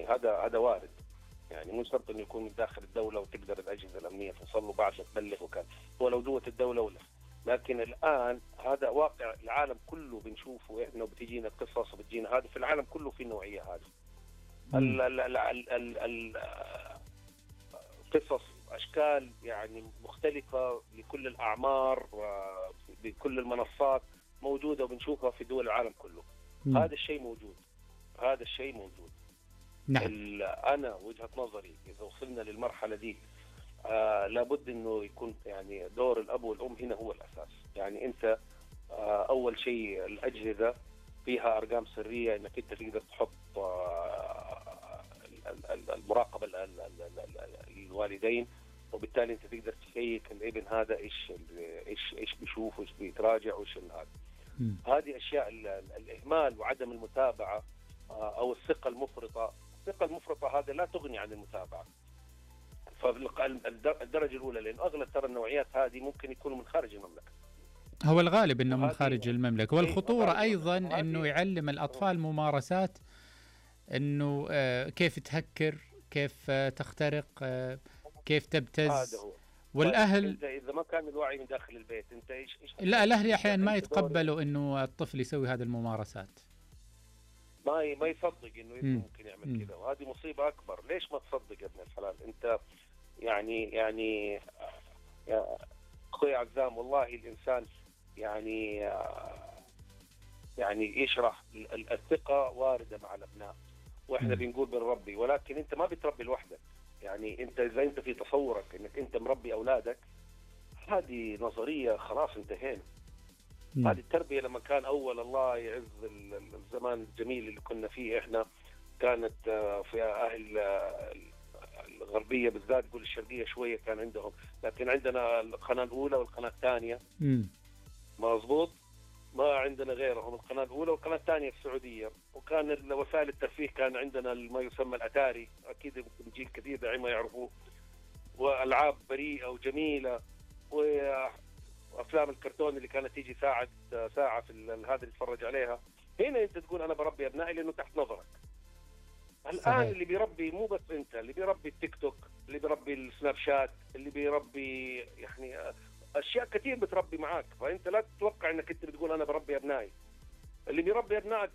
يعني هذا وارد، يعني مو شرط انه يكون من داخل الدوله وتقدر الاجهزه الامنيه توصل له بعد ما تبلغ وكان ولو جوه الدوله ولا. لكن الان هذا واقع العالم كله بنشوفه احنا، وبتجينا قصص وبتجينا هذا في العالم كله في النوعيه هذه. قصص اشكال يعني مختلفه لكل الاعمار بكل المنصات موجوده وبنشوفها في دول العالم كله. هذا الشيء موجود. نعم. انا وجهه نظري اذا وصلنا للمرحله دي لابد انه يكون يعني دور الاب والام هنا هو الاساس. يعني انت اول شيء الاجهزه فيها ارقام سريه انك انت تقدر تحط المراقبه الوالدين، وبالتالي انت تقدر تشيك الابن هذا ايش بيشوف وايش بيتراجع وايش هذا. هذه اشياء الاهمال وعدم المتابعه او الثقه المفرطه هذا لا تغني عن المتابعه. فالدرجه الاولى، لان اغلب ترى النوعيات هذه ممكن يكونوا من خارج المملكه. هو الغالب انه من خارج المملكه، والخطوره ايضا انه يعلم الاطفال ممارسات انه كيف تهكر، كيف تخترق، كيف تبتز. هذا هو. والاهل اذا ما كان الوعي من داخل البيت انت ايش لا، الاهل احيانا ما يتقبلوا انه الطفل يسوي هذه الممارسات، ما يصدق انه ابنه ممكن يعمل كذا، وهذه مصيبه اكبر. ليش ما تصدق يا ابن الحلال؟ انت يعني يا اخوي عزام، والله الانسان يعني يشرح الثقه وارده مع الابناء، واحنا بنقول بنربي، ولكن انت ما بتربي لوحدك. يعني انت اذا انت في تصورك انك انت مربي اولادك، هذه نظريه خلاص انتهينا. هذه التربيه لما كان اول الله يعز الزمان الجميل اللي كنا فيه احنا، كانت في اهل الغربيه بالذات، قول الشرقيه شويه كان عندهم، لكن عندنا القناه الاولى والقناه الثانيه مظبوط، ما عندنا غيرهم. القناه الاولى والقناه الثانيه في السعوديه، وكان وسائل الترفيه كان عندنا ما يسمى الاتاري، اكيد جيل كثير داعي ما يعرفوه، والعاب بريئه وجميله، وافلام الكرتون اللي كانت تيجي ساعه في هذا اللي تتفرج عليها. هنا انت تقول انا بربي ابنائي لانه تحت نظرك. الان اللي بيربي مو بس انت، اللي بيربي التيك توك، اللي بيربي السناب شات، اللي بيربي يعني اشياء كثير بتربي معاك. فانت لا تتوقع انك انت بتقول انا بربي ابنائي. اللي بيربي ابنائك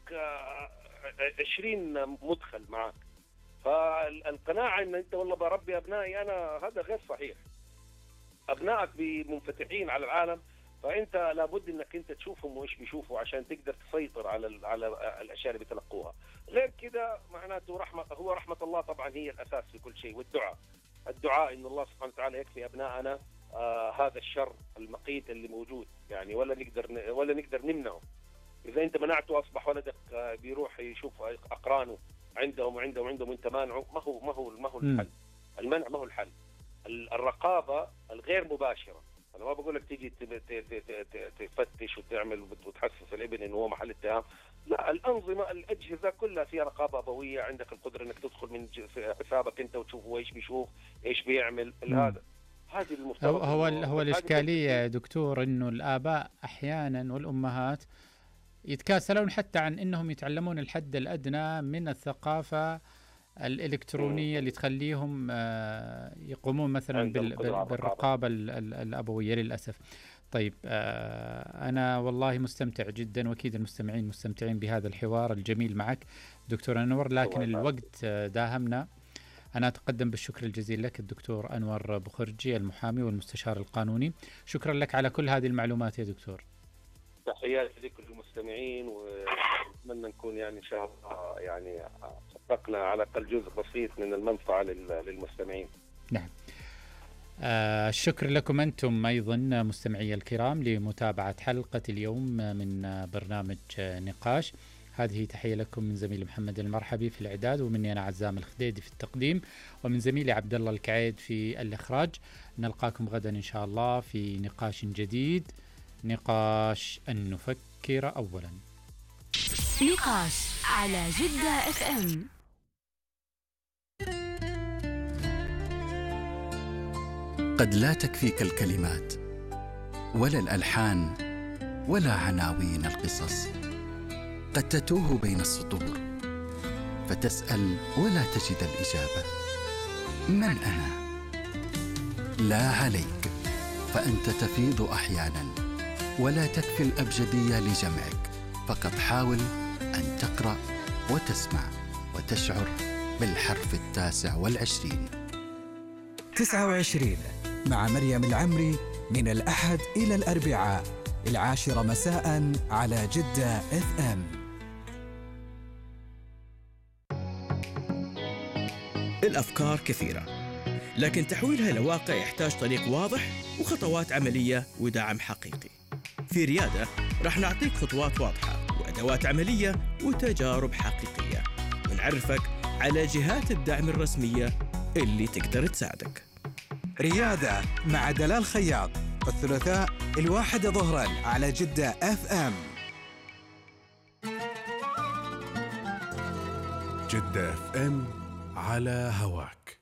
20 مدخل معاك. فالقناعه ان انت والله بربي ابنائي انا، هذا غير صحيح. ابنائك منفتحين على العالم، فانت لابد انك انت تشوفهم وايش بيشوفوا عشان تقدر تسيطر على الاشياء اللي بيتلقوها. غير كده معناته رحمه الله طبعا هي الاساس في كل شيء، والدعاء ان الله سبحانه وتعالى يكفي ابنائنا هذا الشر المقيت اللي موجود، يعني ولا نقدر نمنعه. اذا انت منعته اصبح ولدك بيروح يشوف اقرانه عندهم وانت مانعه، ما هو الحل. المنع ما هو الحل. الرقابه الغير مباشره، انا ما بقول لك تيجي تفتش وتعمل وتحسس الابن انه هو محل اتهام، لا، الانظمه الاجهزه كلها فيها رقابه ابويه، عندك القدره انك تدخل من حسابك انت وتشوف ايش بيشوف ايش بيعمل. هذه المفترض. هو الاشكاليه يا دكتور انه الاباء احيانا والامهات يتكاسلون حتى عن انهم يتعلمون الحد الادنى من الثقافه الإلكترونية اللي تخليهم يقومون مثلا بالرقابة الأبوية للأسف. طيب أنا والله مستمتع جدا، وأكيد المستمعين مستمتعين بهذا الحوار الجميل معك دكتور أنور، لكن الوقت داهمنا. أنا أتقدم بالشكر الجزيل لك الدكتور أنور بخرجي، المحامي والمستشار القانوني. شكرا لك على كل هذه المعلومات يا دكتور. تحياتي لكل المستمعين، ونتمنى نكون يعني إن شاء الله يعني حققنا على الأقل جزء بسيط من المنفعة للمستمعين. نعم. الشكر لكم أنتم أيضا مستمعي الكرام لمتابعة حلقة اليوم من برنامج نقاش. هذه تحية لكم من زميلي محمد المرحبي في الإعداد، ومني أنا عزام الخديدي في التقديم، ومن زميلي عبد الله الكعيد في الإخراج. نلقاكم غدا إن شاء الله في نقاش جديد، نقاش أن نفكر أولا. نقاش على جدة FM. قد لا تكفيك الكلمات ولا الألحان ولا عناوين القصص، قد تتوه بين السطور، فتسأل ولا تجد الإجابة. من أنا؟ لا عليك، فأنت تفيض أحياناً، ولا تكفي الأبجدية لجمعك، فقط حاول أن تقرأ وتسمع وتشعر بالحرف 29. 29 مع مريم العمري من الأحد إلى الأربعاء 10 مساء على جدة FM. الأفكار كثيرة، لكن تحويلها إلى واقع يحتاج طريق واضح وخطوات عملية ودعم حقيقي. في ريادة رح نعطيك خطوات واضحة وأدوات عملية وتجارب حقيقية، ونعرفك على جهات الدعم الرسمية اللي تقدر تساعدك. ريادة مع دلال خياط الثلاثاء 1 ظهرا على جدة FM. جدة FM على هواك.